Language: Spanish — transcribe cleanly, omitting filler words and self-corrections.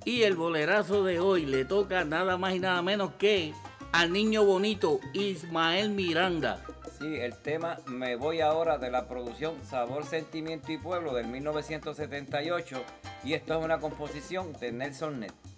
Y el bolerazo de hoy le toca nada más y nada menos que al niño bonito Ismael Miranda. Sí, el tema Me Voy Ahora de la producción Sabor, Sentimiento y Pueblo del 1978 y esto es una composición de Nelson Ned.